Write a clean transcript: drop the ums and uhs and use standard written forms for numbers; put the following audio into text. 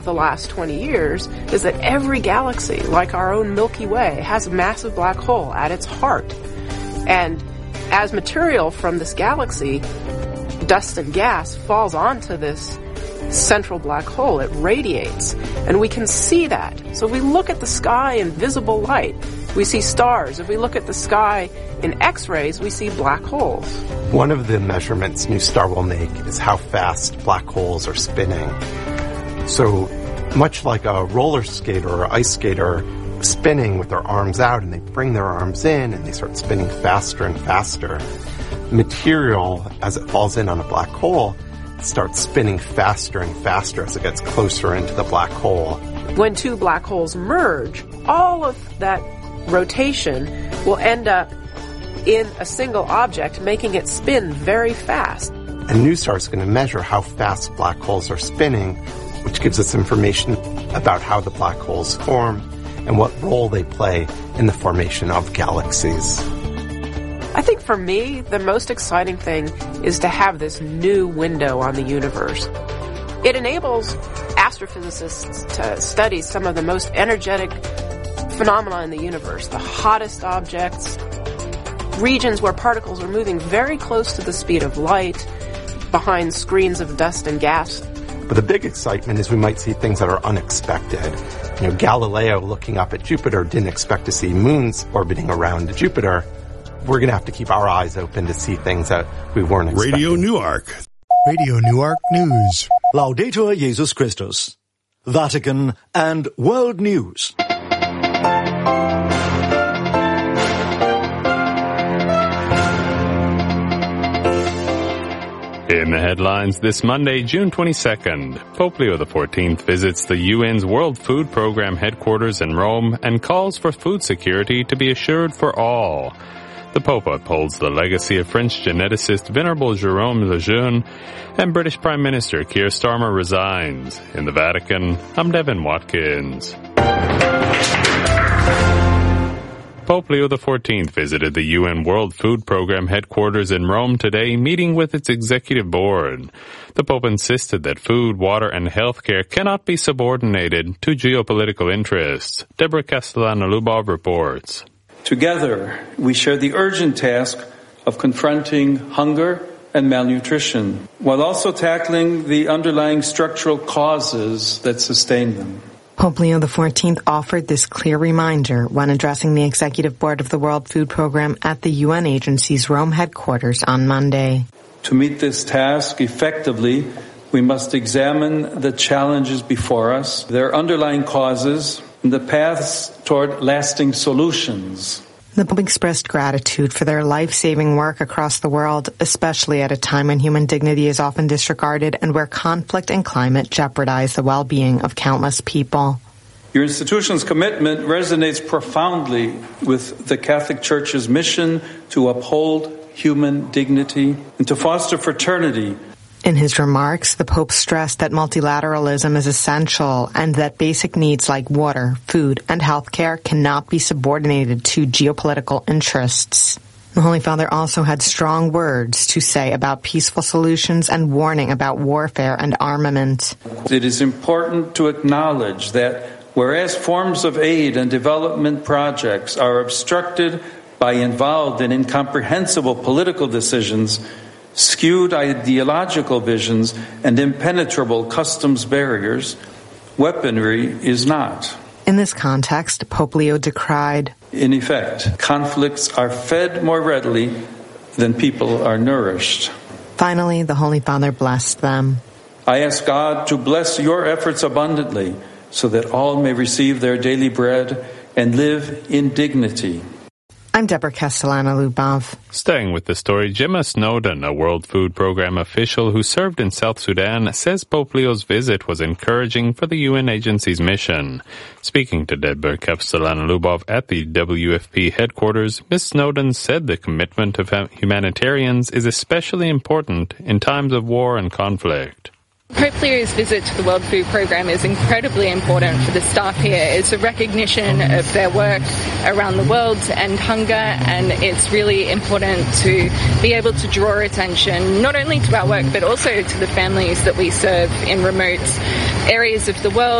the last 20 years is that every galaxy, like our own Milky Way, has a massive black hole at its heart. And as material from this galaxy, dust and gas, falls onto this central black hole, it radiates. And we can see that. So if we look at the sky in visible light, we see stars. If we look at the sky in X-rays, we see black holes. One of the measurements NuSTAR will make is how fast black holes are spinning. So much like a roller skater or ice skater spinning with their arms out, and they bring their arms in and they start spinning faster and faster, material, as it falls in on a black hole, starts spinning faster and faster as it gets closer into the black hole. When two black holes merge, all of that rotation will end up in a single object, making it spin very fast. And NuSTAR is going to measure how fast black holes are spinning, which gives us information about how the black holes form and what role they play in the formation of galaxies. I think for me, the most exciting thing is to have this new window on the universe. It enables astrophysicists to study some of the most energetic phenomena in the universe, the hottest objects, regions where particles are moving very close to the speed of light, behind screens of dust and gas. But the big excitement is we might see things that are unexpected. Galileo, looking up at Jupiter, didn't expect to see moons orbiting around Jupiter. We're going to have to keep our eyes open to see things that we weren't expecting. Radio Newark. Radio Newark News. Laudetur Jesus Christus. Vatican and World News. In the headlines this Monday, June 22nd, Pope Leo XIV visits the UN's World Food Program headquarters in Rome and calls for food security to be assured for all. The Pope upholds the legacy of French geneticist Venerable Jérôme Lejeune, and British Prime Minister Keir Starmer resigns. In the Vatican, I'm Devin Watkins. Pope Leo XIV visited the UN World Food Program headquarters in Rome today, meeting with its executive board. The Pope insisted that food, water, and healthcare cannot be subordinated to geopolitical interests. Deborah Castellano-Lubov reports. Together, we share the urgent task of confronting hunger and malnutrition, while also tackling the underlying structural causes that sustain them. Pope Leo XIV offered this clear reminder when addressing the Executive Board of the World Food Program at the UN agency's Rome headquarters on Monday. To meet this task effectively, we must examine the challenges before us, their underlying causes, and the paths toward lasting solutions. The Pope expressed gratitude for their life-saving work across the world, especially at a time when human dignity is often disregarded and where conflict and climate jeopardize the well-being of countless people. Your institution's commitment resonates profoundly with the Catholic Church's mission to uphold human dignity and to foster fraternity. In his remarks, the Pope stressed that multilateralism is essential and that basic needs like water, food, and healthcare cannot be subordinated to geopolitical interests. The Holy Father also had strong words to say about peaceful solutions and warning about warfare and armament. It is important to acknowledge that whereas forms of aid and development projects are obstructed by involved and incomprehensible political decisions, skewed ideological visions, and impenetrable customs barriers, weaponry is not. In this context, Pope Leo decried, in effect, conflicts are fed more readily than people are nourished. Finally, the Holy Father blessed them. I ask God to bless your efforts abundantly so that all may receive their daily bread and live in dignity. I'm Deborah Castellano-Lubov. Staying with the story, Gemma Snowden, a World Food Program official who served in South Sudan, says Pope Leo's visit was encouraging for the UN agency's mission. Speaking to Deborah Castellano-Lubov at the WFP headquarters, Ms. Snowden said the commitment of humanitarians is especially important in times of war and conflict. Hope Leo's visit to the World Food Programme is incredibly important for the staff here. It's a recognition of their work around the world to end hunger, and it's really important to be able to draw attention not only to our work but also to the families that we serve in remote areas of the world.